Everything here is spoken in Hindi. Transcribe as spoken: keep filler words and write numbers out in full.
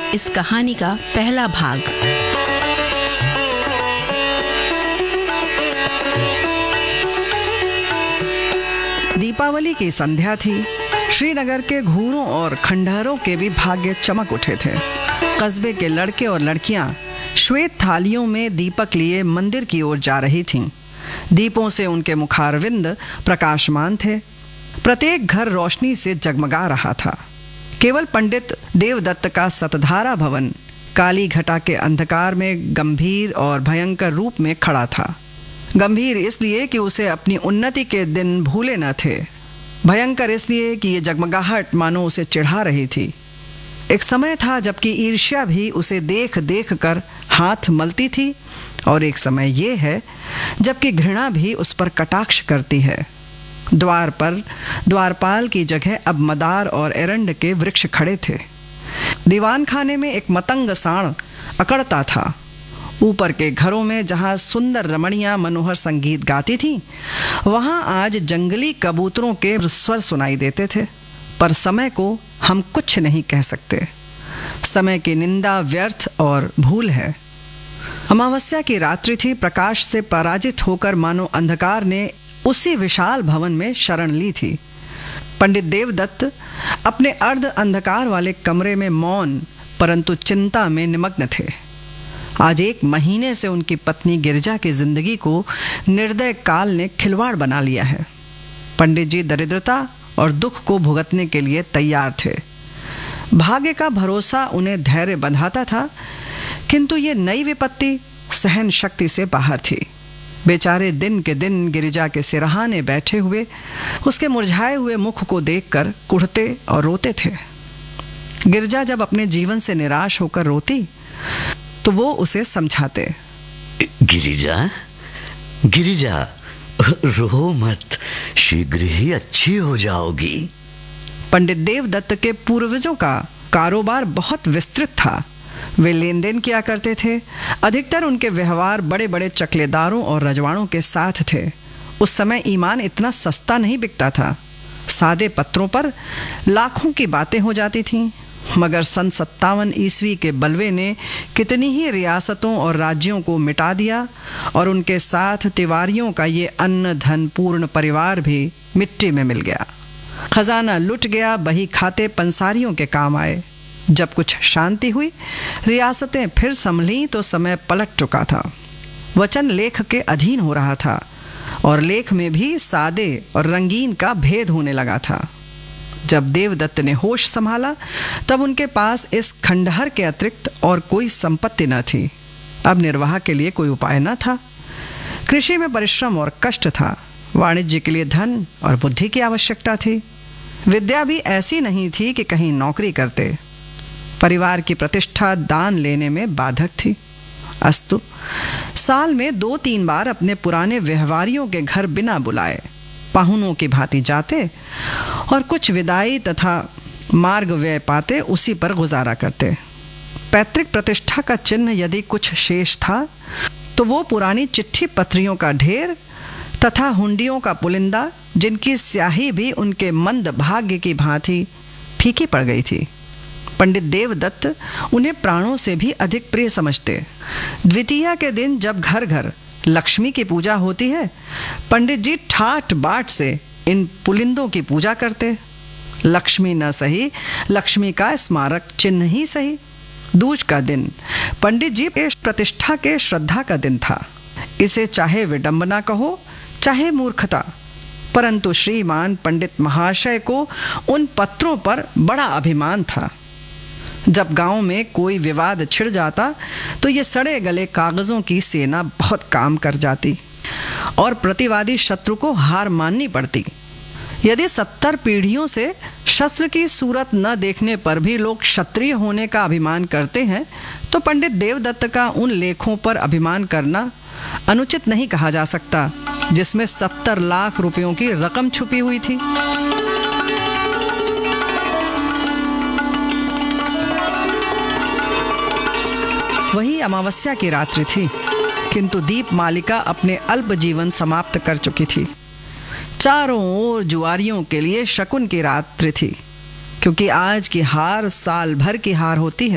इस कहानी का पहला भाग। दीपावली की संध्या थी। श्रीनगर के घूरों और खंडहरों के भी भाग्य चमक उठे थे। कस्बे के लड़के और लड़कियां श्वेत थालियों में दीपक लिए मंदिर की ओर जा रही थीं। दीपों से उनके मुखारविंद प्रकाशमान थे। प्रत्येक घर रोशनी से जगमगा रहा था। केवल पंडित देवदत्त का सतधारा भवन काली घटा के अंधकार में गंभीर और भयंकर रूप में खड़ा था। गंभीर इसलिए कि उसे अपनी उन्नति के दिन भूले न थे। भयंकर इसलिए कि ये जगमगाहट मानो उसे चिढ़ा रही थी। एक समय था जबकि ईर्ष्या भी उसे देख देख कर हाथ मलती थी, और एक समय ये है जबकि घृणा भी उस पर कटाक्ष करती है। द्वार पर द्वारपाल की जगह अब मदार और एरंड के वृक्ष खड़े थे। दीवान खाने में एक मतंग साण अकड़ता था। ऊपर के घरों में जहाँ सुंदर रमणियाँ मनोहर संगीत गाती थीं, वहाँ आज जंगली कबूतरों के स्वर सुनाई देते थे। पर समय को हम कुछ नहीं कह सकते। समय की निंदा व्यर्थ और भूल है। अमावस्या की रात्रि थी। प्रकाश से पराजित होकर मानो अंधकार ने उसी विशाल भवन में शरण ली थी। पंडित देवदत्त अपने अर्ध अंधकार वाले कमरे में मौन परंतु चिंता में निमग्न थे। आज एक महीने से उनकी पत्नी गिरिजा की जिंदगी को निर्दय काल ने खिलवाड़ बना लिया है। पंडित जी दरिद्रता और दुख को भुगतने के लिए तैयार थे। भाग्य का भरोसा उन्हें धैर्य बंधाता था, किंतु ये नई विपत्ति सहन शक्ति से बाहर थी। बेचारे दिन के दिन गिरिजा के सिरहाने बैठे हुए उसके मुरझाए हुए मुख को देखकर कुढ़ते और रोते थे। गिरिजा जब अपने जीवन से निराश होकर रोती तो वो उसे समझाते। गिरिजा, गिरिजा, रो मत, शीघ्र ही अच्छी हो जाओगी। पंडित देवदत्त के पूर्वजों का कारोबार बहुत विस्तृत था। वे लेन देन किया करते थे। अधिकतर उनके व्यवहार बड़े बड़े चकलेदारों और रजवाड़ों के साथ थे। उस समय ईमान इतना सस्ता नहीं बिकता था। सादे पत्रों पर लाखों की बातें हो जाती थीं। मगर सन सत्तावन ईस्वी के बलवे ने कितनी ही रियासतों और राज्यों को मिटा दिया, और उनके साथ तिवारियों का ये अन्न धन पूर्ण परिवार भी मिट्टी में मिल गया। खजाना लुट गया। बही खाते पंसारियों के काम आए। जब कुछ शांति हुई, रियासतें फिर संभली तो समय पलट चुका था। वचन लेख के अधीन हो रहा था, और लेख में भी सादे और रंगीन का भेद होने लगा था। जब देवदत्त ने होश संभाला तब उनके पास इस खंडहर के अतिरिक्त और कोई संपत्ति न थी। अब निर्वाह के लिए कोई उपाय न था। कृषि में परिश्रम और कष्ट था। वाणिज्य के लिए धन और बुद्धि की आवश्यकता थी। विद्या भी ऐसी नहीं थी कि कहीं नौकरी करते। परिवार की प्रतिष्ठा दान लेने में बाधक थी। अस्तु, साल में दो तीन बार अपने पुराने व्यवहारियों के घर बिना बुलाए पाहुनों की भांति जाते, और कुछ विदाई तथा मार्ग व्यय पाते उसी पर गुजारा करते। पैतृक प्रतिष्ठा का चिन्ह यदि कुछ शेष था तो वो पुरानी चिट्ठी पत्रियों का ढेर तथा हुंडियों का पुलिंदा, जिनकी स्याही भी उनके मंद भाग्य की भांति फीकी पड़ गई थी। पंडित देवदत्त उन्हें प्राणों से भी अधिक प्रिय समझते। द्वितीया के दिन जब घर घर लक्ष्मी की पूजा होती है, पंडित जी ठाट बाट से इन पुलिंदों की पूजा करते। लक्ष्मी न सही, लक्ष्मी का स्मारक चिन्ह ही सही। दूज का दिन पंडित जी के प्रतिष्ठा के श्रद्धा का दिन था। इसे चाहे विडंबना कहो चाहे मूर्खता, परंतु श्रीमान पंडित महाशय को उन पत्रों पर बड़ा अभिमान था। जब गांव में कोई विवाद छिड़ जाता तो ये सड़े गले कागजों की सेना बहुत काम कर जाती, और प्रतिवादी शत्रु को हार माननी पड़ती। यदि सत्तर पीढ़ियों से शस्त्र की सूरत न देखने पर भी लोग क्षत्रिय होने का अभिमान करते हैं, तो पंडित देवदत्त का उन लेखों पर अभिमान करना अनुचित नहीं कहा जा सकता, जिसमें सत्तर लाख रुपयों की रकम छुपी हुई थी। वही अमावस्या की रात्रि थी, किंतु दीप मालिका अपने अल्प जीवन समाप्त कर चुकी थी। चारों ओर जुआरियों के लिए शकुन की रात्रि थी, क्योंकि आज की हार साल भर की हार होती है।